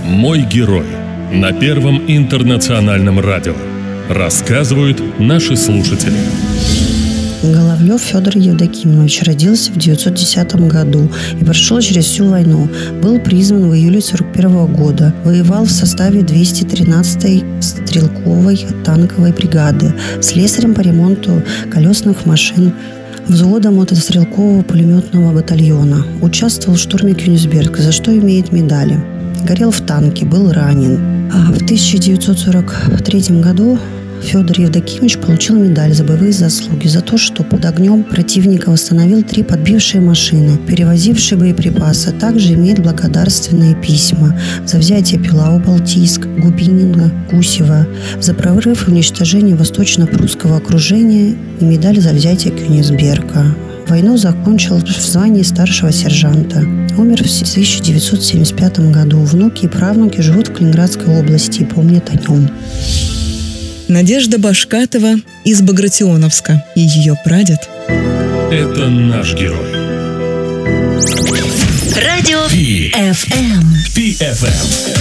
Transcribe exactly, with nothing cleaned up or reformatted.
«Мой герой» на Первом интернациональном радио. Рассказывают наши слушатели. Головлев Федор Евдокимович родился в девятьсот десятом году и прошел через всю войну. Был призван в июле сорок первого года. Воевал в составе двести тринадцатой стрелковой танковой бригады, слесарем по ремонту колесных машин, взвода мотострелкового пулеметного батальона. Участвовал в штурме Кёнигсберга, за что имеет медали. Горел в танке, был ранен. А в тысяча девятьсот сорок третьем году Федор Евдокимович получил медаль за боевые заслуги за то, что под огнем противника восстановил три подбившие машины, перевозившие боеприпасы. Также имеет благодарственные письма за взятие Пилау, Балтийск, Губинина, Гусева, за прорыв и уничтожение восточно-прусского окружения и медаль за взятие Кёнигсберга. Войну закончил в звании старшего сержанта. Умер в тысяча девятьсот семьдесят пятом году. Внуки и правнуки живут в Калининградской области и помнят о нем. Надежда Башкатова из Багратионовска и ее прадед. Это наш герой. Радио Пи эф эм. Пи эф эм.